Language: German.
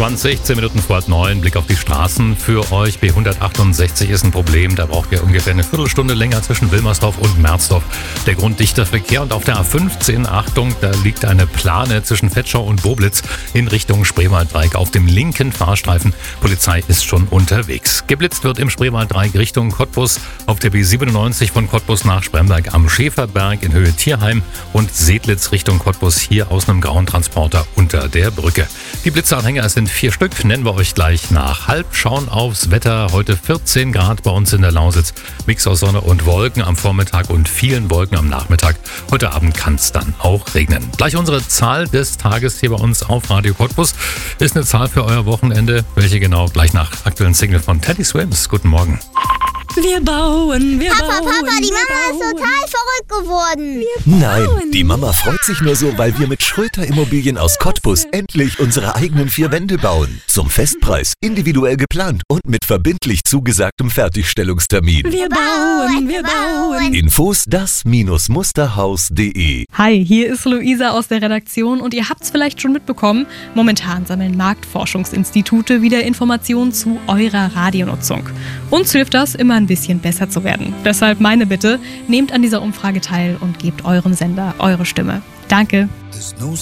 8:20, 10 Minuten vor 9. Blick auf die Straßen für euch. B168 ist ein Problem. Da braucht ihr ungefähr eine Viertelstunde länger zwischen Wilmersdorf und Merzdorf. Der Grund dichter Verkehr. Und auf der A15, Achtung, da liegt eine Plane zwischen Vetschau und Boblitz in Richtung Spreewalddreieck auf dem linken Fahrstreifen. Polizei ist schon unterwegs. Geblitzt wird im Spreewalddreieck Richtung Cottbus auf der B97 von Cottbus nach Spremberg am Schäferberg in Höhe Tierheim und Sedlitz Richtung Cottbus hier aus einem grauen Transporter unter der Brücke. Die Blitzeanhänger sind 4 Stück, nennen wir euch gleich nach halb. Schauen aufs Wetter. Heute 14 Grad bei uns in der Lausitz. Mix aus Sonne und Wolken am Vormittag und vielen Wolken am Nachmittag. Heute Abend kann es dann auch regnen. Gleich unsere Zahl des Tages hier bei uns auf Radio Cottbus. Ist eine Zahl für euer Wochenende. Welche genau? Gleich nach aktuellen Single von Teddy Swims. Guten Morgen. Wir bauen. Papa, die Mama ist total verrückt geworden. Nein, die Mama freut sich nur so, weil wir mit Schröter Immobilien aus Cottbus endlich unsere eigenen 4 Wände bauen. Zum Festpreis, individuell geplant und mit verbindlich zugesagtem Fertigstellungstermin. Wir bauen. Infos das-musterhaus.de. Hi, hier ist Luisa aus der Redaktion und ihr habt's vielleicht schon mitbekommen, momentan sammeln Marktforschungsinstitute wieder Informationen zu eurer Radionutzung. Uns hilft das, immer ein bisschen besser zu werden. Deshalb meine Bitte, nehmt an dieser Umfrage teil und gebt eurem Sender eure Stimme. Danke.